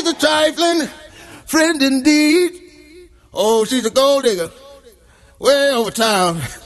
she's a trifling friend indeed. Oh, she's a gold digger way over town.